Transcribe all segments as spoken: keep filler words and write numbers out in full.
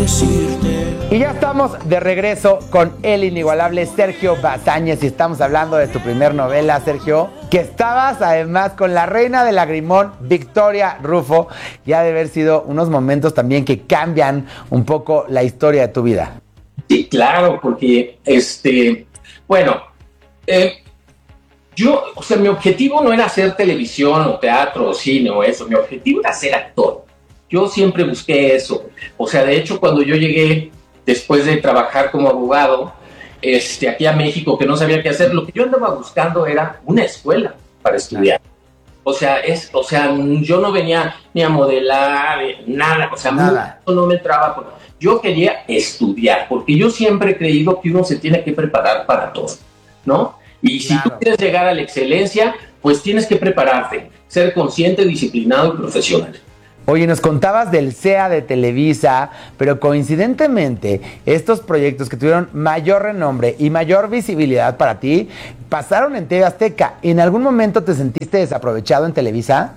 decirte. Y ya estamos de regreso con el inigualable Sergio Bazáñez y estamos hablando de tu primer novela, Sergio, que estabas además con la reina del lagrimón, Victoria Rufo, y ha de haber sido unos momentos también que cambian un poco la historia de tu vida. Sí, claro, porque, este, bueno, eh, yo, o sea, mi objetivo no era hacer televisión o teatro o cine o eso, mi objetivo era ser actor. Yo siempre busqué eso. O sea, de hecho, cuando yo llegué, después de trabajar como abogado, este, aquí a México, que no sabía qué hacer, lo que yo andaba buscando era una escuela para estudiar. O sea, es, o sea, yo no venía ni a modelar, nada, o sea, nada. no me entraba. Yo quería estudiar, porque yo siempre he creído que uno se tiene que preparar para todo, ¿no? Y si Claro. tú quieres llegar a la excelencia, pues tienes que prepararte, ser consciente, disciplinado y profesional. Oye, nos contabas del C E A de Televisa, pero coincidentemente, estos proyectos que tuvieron mayor renombre y mayor visibilidad para ti, pasaron en T V Azteca. ¿En algún momento te sentiste desaprovechado en Televisa?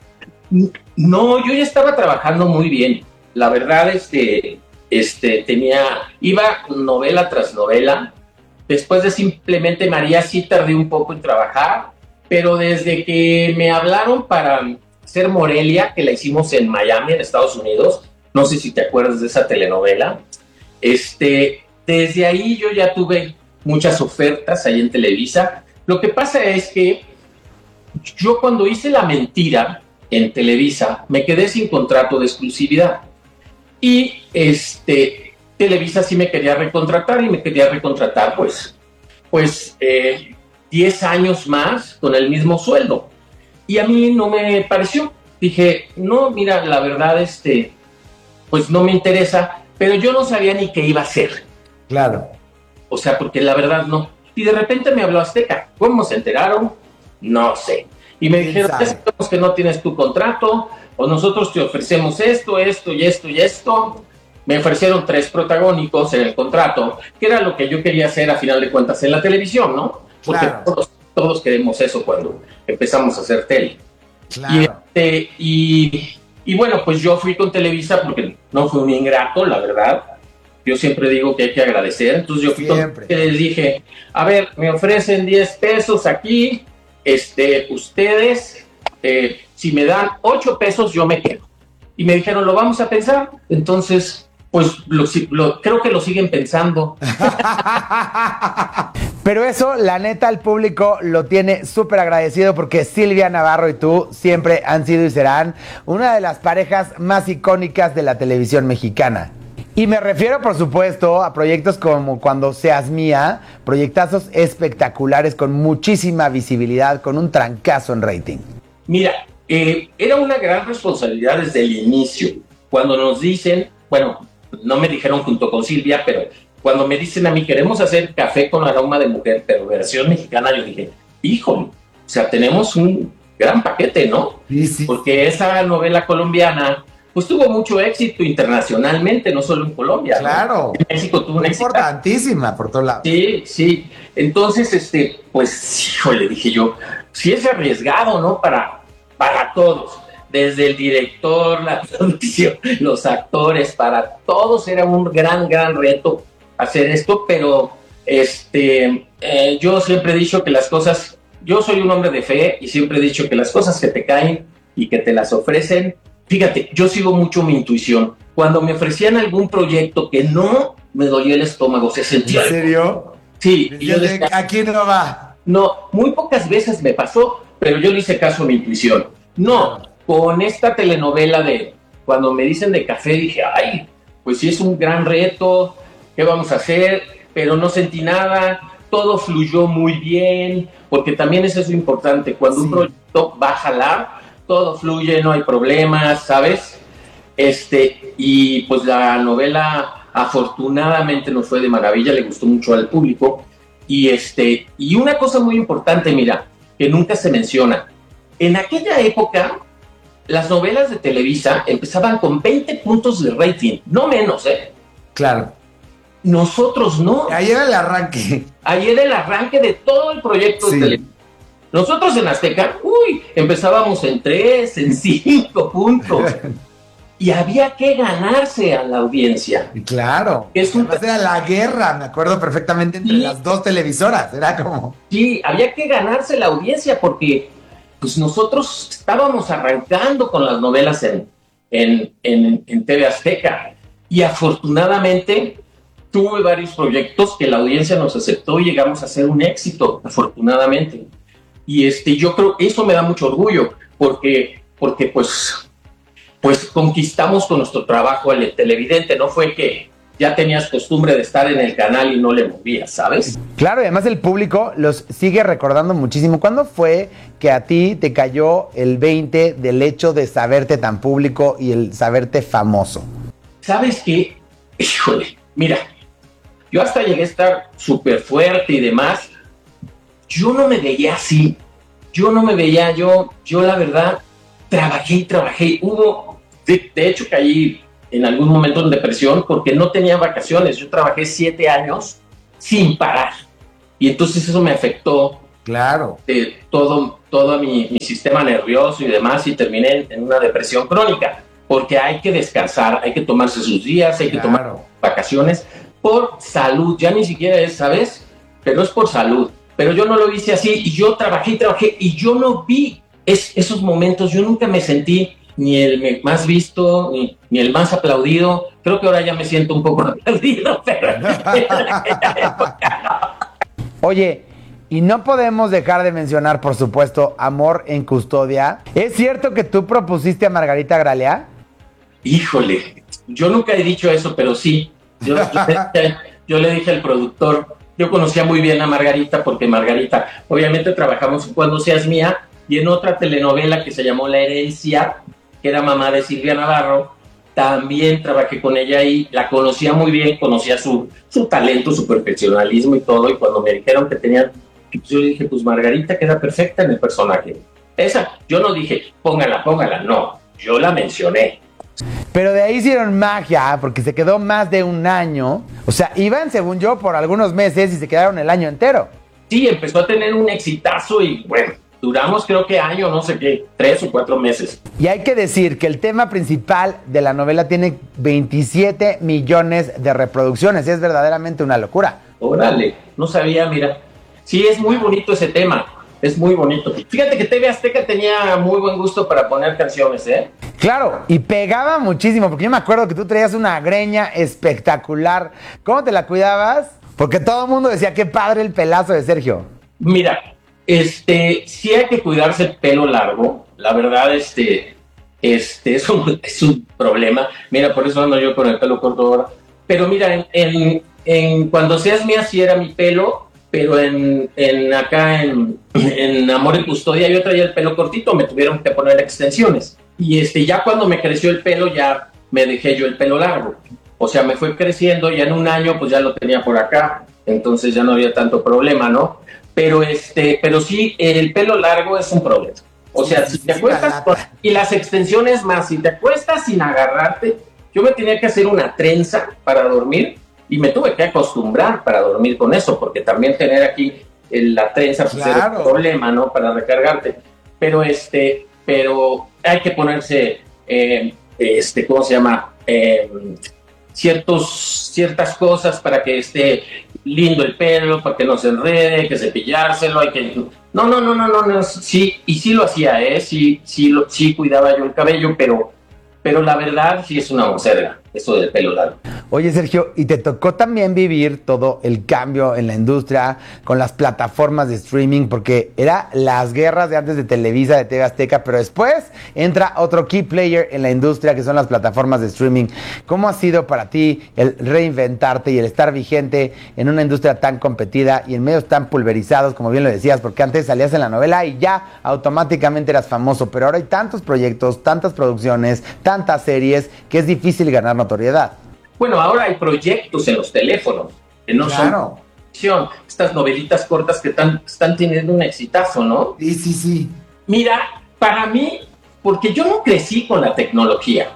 No, yo ya estaba trabajando muy bien. La verdad, este, este, tenía, iba novela tras novela. Después de Simplemente María sí tardé un poco en trabajar, pero desde que me hablaron para hacer Morelia, que la hicimos en Miami, en Estados Unidos, no sé si te acuerdas de esa telenovela, este, desde ahí yo ya tuve muchas ofertas ahí en Televisa. Lo que pasa es que yo cuando hice La Mentira en Televisa, me quedé sin contrato de exclusividad. Y este, Televisa sí me quería recontratar y me quería recontratar, pues, pues eh, diez años más con el mismo sueldo. Y a mí no me pareció. Dije, no, mira, la verdad, este, pues no me interesa, pero yo no sabía ni qué iba a hacer. Claro. O sea, porque la verdad no. Y de repente me habló Azteca. ¿Cómo se enteraron? No sé. Y me dijeron, ya sabemos que no tienes tu contrato, o nosotros te ofrecemos esto, esto y esto y esto. Me ofrecieron tres protagónicos en el contrato, que era lo que yo quería hacer a final de cuentas en la televisión, ¿no? Porque Claro. todos, todos queremos eso cuando empezamos a hacer tele. Claro. Y, este, y, y bueno, pues yo fui con Televisa porque no fue un ingrato, la verdad. Yo siempre digo que hay que agradecer. Entonces yo fui Siempre. con les dije, a ver, me ofrecen diez pesos aquí, este, ustedes, eh, si me dan ocho pesos, yo me quedo. Y me dijeron, lo vamos a pensar. Entonces, pues lo, lo, creo que lo siguen pensando. Pero eso, la neta, el público lo tiene súper agradecido porque Silvia Navarro y tú siempre han sido y serán una de las parejas más icónicas de la televisión mexicana. Y me refiero, por supuesto, a proyectos como Cuando Seas Mía, proyectazos espectaculares con muchísima visibilidad, con un trancazo en rating. Mira, eh, era una gran responsabilidad desde el inicio. Cuando nos dicen, bueno, no me dijeron junto con Silvia, pero cuando me dicen a mí, queremos hacer Café con Aroma de Mujer, pero versión mexicana, yo dije, híjole, o sea, tenemos un gran paquete, ¿no? Sí, sí. Porque esa novela colombiana, pues tuvo mucho éxito internacionalmente, no solo en Colombia. Claro. ¿No? En México tuvo un éxito importantísima por todos lados. Sí, sí. Entonces, este, pues, híjole, dije yo, sí es arriesgado, ¿no? Para, para todos. Desde el director, la producción, los actores, para todos era un gran, gran reto hacer esto, pero este, eh, yo siempre he dicho que las cosas, yo soy un hombre de fe y siempre he dicho que las cosas que te caen y que te las ofrecen, fíjate, yo sigo mucho mi intuición. Cuando me ofrecían algún proyecto que no me dolía el estómago, se sentía... ¿En serio? Sí. Y yo decía, aquí no va. No, muy pocas veces me pasó, pero yo le hice caso a mi intuición. No, con esta telenovela de Cuando me dicen de Café, dije, ay, pues sí es un gran reto, ¿qué vamos a hacer? Pero no sentí nada, todo fluyó muy bien, porque también es eso importante, cuando sí. un proyecto va a jalar, todo fluye, no hay problemas, ¿sabes? Este, y pues la novela afortunadamente nos fue de maravilla, le gustó mucho al público, y este, y una cosa muy importante, mira, que nunca se menciona, en aquella época, las novelas de Televisa empezaban con veinte puntos de rating, no menos, ¿eh? Claro. Nosotros no. Ahí era el arranque. Ahí era el arranque de todo el proyecto sí. de Televisa. Nosotros en Azteca, uy, empezábamos en tres, en cinco puntos. y había que ganarse a la audiencia. Claro. Es un... Era la guerra, me acuerdo perfectamente, entre sí, las dos televisoras. Era como... Sí, había que ganarse la audiencia porque pues nosotros estábamos arrancando con las novelas en, en, en, en T V Azteca y afortunadamente tuve varios proyectos que la audiencia nos aceptó y llegamos a ser un éxito, afortunadamente. Y este, yo creo que eso me da mucho orgullo porque, porque pues, pues conquistamos con nuestro trabajo al televidente, no fue que ya tenías costumbre de estar en el canal y no le movías, ¿sabes? Claro, y además el público los sigue recordando muchísimo. ¿Cuándo fue que a ti te cayó el veinte del hecho de saberte tan público y el saberte famoso? ¿Sabes qué? Híjole, mira, yo hasta llegué a estar súper fuerte y demás. Yo no me veía así. Yo no me veía, yo, yo la verdad, trabajé y trabajé. Hubo, de, de hecho, caí en algún momento en depresión porque no tenía vacaciones. Yo trabajé siete años sin parar. Y entonces eso me afectó. Claro. De todo, todo mi, mi sistema nervioso y demás, y terminé en, en una depresión crónica. Porque hay que descansar, hay que tomarse sus días, hay que Claro. tomar vacaciones por salud. Ya ni siquiera es, ¿sabes? Pero es por salud. Pero yo no lo hice así y yo trabajé y trabajé y yo no vi es, esos momentos. Yo nunca me sentí ni el más visto, ni, ni el más aplaudido. Creo que ahora ya me siento un poco aplaudido, pero en aquella época no. Oye, y no podemos dejar de mencionar, por supuesto, Amor en Custodia. ¿Es cierto que tú propusiste a Margarita Gralea? Híjole, yo nunca he dicho eso, pero sí. Yo, yo, yo le dije al productor, yo conocía muy bien a Margarita porque Margarita, obviamente trabajamos en Cuando Seas Mía y en otra telenovela que se llamó La Herencia, que era mamá de Silvia Navarro, también trabajé con ella y la conocía muy bien, conocía su, su talento, su profesionalismo y todo, y cuando me dijeron que tenían, pues yo le dije, pues Margarita queda perfecta en el personaje. Esa, yo no dije, póngala, póngala, no, yo la mencioné. Pero de ahí hicieron magia, porque se quedó más de un año. O sea, iban, según yo, por algunos meses y se quedaron el año entero. Sí, empezó a tener un exitazo y bueno, duramos creo que año, no sé qué, tres o cuatro meses. Y hay que decir que el tema principal de la novela tiene veintisiete millones de reproducciones. Es verdaderamente una locura. Órale, no sabía, mira. Sí, es muy bonito ese tema. Es muy bonito. Fíjate que T V Azteca tenía muy buen gusto para poner canciones, ¿eh? Claro, y pegaba muchísimo, porque yo me acuerdo que tú traías una greña espectacular. ¿Cómo te la cuidabas? Porque todo el mundo decía, qué padre el pelazo de Sergio. Mira, este, sí hay que cuidarse el pelo largo. La verdad, este, este, es un, es un problema. Mira, por eso ando yo con el pelo corto ahora. Pero mira, en, en, en Cuando Seas Mía sí era mi pelo, pero en, en acá en, en Amor y Custodia yo traía el pelo cortito, me tuvieron que poner extensiones. Y este, ya cuando me creció el pelo, ya me dejé yo el pelo largo. O sea, me fue creciendo, ya en un año pues ya lo tenía por acá, entonces ya no había tanto problema, ¿no? Pero este, pero sí, el pelo largo es un problema. O sea, si te acuestas, con, y las extensiones más, si te acuestas sin agarrarte, yo me tenía que hacer una trenza para dormir y me tuve que acostumbrar para dormir con eso, porque también tener aquí el, la trenza pues Claro. era un problema, ¿no? Para recargarte. Pero este, pero hay que ponerse, eh, este, ¿cómo se llama? Eh, ciertos, ciertas cosas para que esté lindo el pelo, para que no se enrede, hay que cepillárselo, hay que... No, no, no, no, no, no, sí, y sí lo hacía, ¿eh? Sí, sí, lo, sí cuidaba yo el cabello, pero, pero la verdad sí es una monserga, eso del pelo largo. Oye, Sergio, y te tocó también vivir todo el cambio en la industria con las plataformas de streaming, porque era las guerras de antes de Televisa, de T V Azteca, pero después entra otro key player en la industria que son las plataformas de streaming. ¿Cómo ha sido para ti el reinventarte y el estar vigente en una industria tan competida y en medios tan pulverizados, como bien lo decías? Porque antes salías en la novela y ya automáticamente eras famoso, pero ahora hay tantos proyectos, tantas producciones, tantas series, que es difícil ganar notoriedad. Bueno, ahora hay proyectos en los teléfonos que no Claro. son estas novelitas cortas que tan, están teniendo un exitazo, ¿no? Sí, sí, sí. Mira, para mí, porque yo no crecí con la tecnología.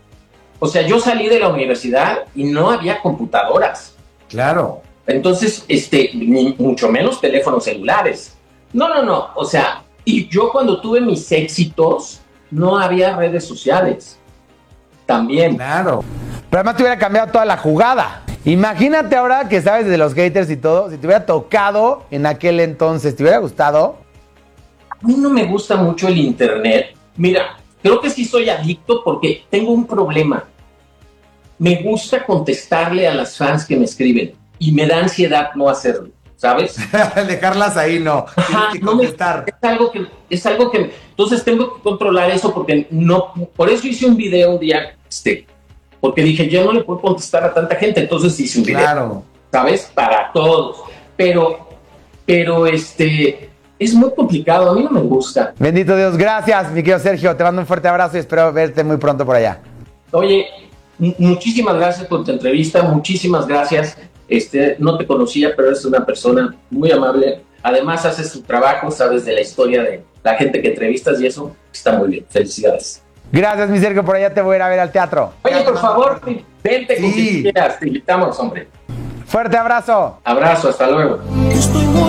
O sea, yo salí de la universidad y no había computadoras. Claro. Entonces, este, ni mucho menos teléfonos celulares. No, no, no. O sea, y yo cuando tuve mis éxitos, no había redes sociales. también. Claro. Pero además te hubiera cambiado toda la jugada. Imagínate ahora que sabes de los haters y todo, si te hubiera tocado en aquel entonces, ¿te hubiera gustado? A mí no me gusta mucho el internet. Mira, creo que sí soy adicto porque tengo un problema. Me gusta contestarle a las fans que me escriben y me da ansiedad no hacerlo, ¿sabes? Dejarlas ahí no. Ajá, que no me, es contestar. algo que, es algo que, entonces tengo que controlar eso porque no, por eso hice un video un día, este, porque dije, yo no le puedo contestar a tanta gente, entonces hice un video, Claro. ¿sabes? Para todos, pero, pero este, es muy complicado, a mí no me gusta. Bendito Dios, gracias, mi querido Sergio. Te mando un fuerte abrazo y espero verte muy pronto por allá. Oye, m- muchísimas gracias por tu entrevista, muchísimas gracias. Este, no te conocía, pero eres una persona muy amable. Además, haces tu trabajo, sabes de la historia de la gente que entrevistas y eso está muy bien. Felicidades. Gracias, mi Sergio. Por allá te voy a ir a ver al teatro. Oye, por favor, vente con Sí. quien quieras, te invitamos, hombre. Fuerte abrazo. Abrazo, hasta luego. Estoy